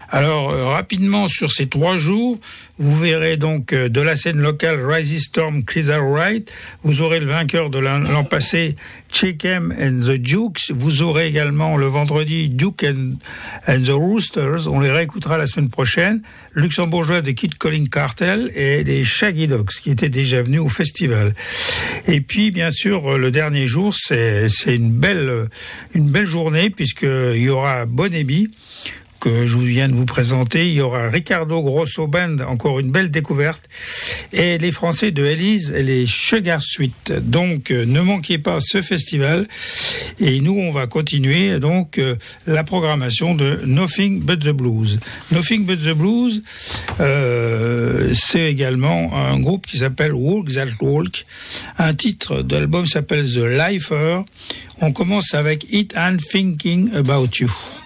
Alors, rapidement, sur ces 3 jours, vous verrez donc de la scène locale Rising Storm, Chris Wright. Vous aurez le vainqueur de l'an passé, Chickham and the Dukes. Vous aurez également le vendredi Duke and the Roosters. On les réécoutera la semaine prochaine. Luxembourgeois de Kid Calling Cartel et les Shaggy Dogs qui étaient déjà venus au festival. Et puis, bien sûr, le dernier jour, c'est une belle journée puisqu'il y aura Bonnebi que je viens de vous présenter. Il y aura Ricardo Grosso Band, encore une belle découverte, et les Français de Élise et les Sugar Sweet. Donc, ne manquez pas ce festival. Et nous, on va continuer donc la programmation de Nothing But the Blues. Nothing But the Blues, c'est également un groupe qui s'appelle Walk That Walk. Un titre de l'album s'appelle The Lifer. On commence avec It and Thinking About You.